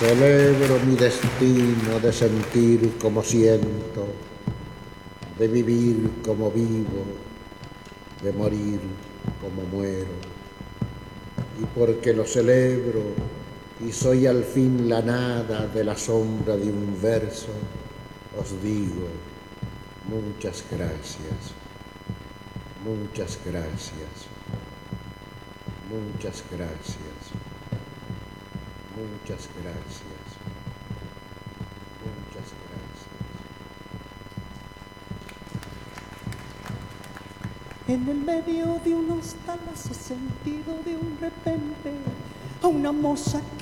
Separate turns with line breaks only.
Celebro mi destino de sentir como siento, de vivir como vivo, de morir como muero. Y porque lo celebro y soy al fin la nada de la sombra de un verso, os digo muchas gracias, muchas gracias, muchas gracias, muchas gracias, muchas gracias.
En el medio de unos talas he sentido de un repente a una moza que